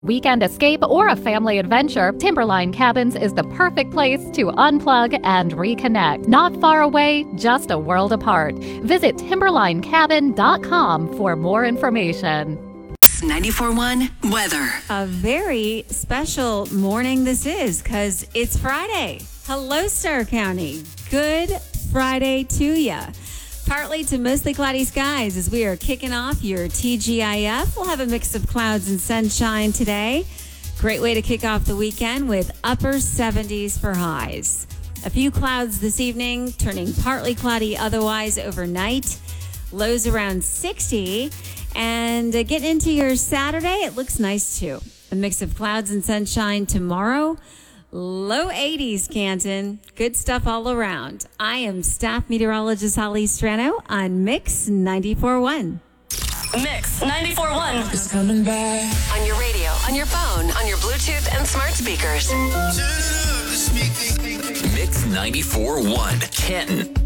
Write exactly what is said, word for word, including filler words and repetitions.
Weekend escape or a family adventure, Timberline Cabins is the perfect place to unplug and reconnect. Not far away, just a world apart. Visit timberline cabin dot com for more information. ninety-four point one weather. A very special morning this is because it's Friday. Hello, Starr County. Good Friday to ya. Partly to mostly cloudy skies as we are kicking off your T G I F. We'll have a mix of clouds and sunshine today. Great way to kick off the weekend with upper seventies for highs. A few clouds this evening, turning partly cloudy otherwise overnight. Lows around sixty. And uh, getting into your Saturday, it looks nice too. A mix of clouds and sunshine tomorrow. Low eighties, Canton. Good stuff all around. I am staff meteorologist Holly Strano on Mix ninety-four point one. Mix ninety-four point one. It's coming back. On your radio, on your phone, on your Bluetooth and smart speakers. Turn it up, the speaker. Mix ninety-four point one, Canton.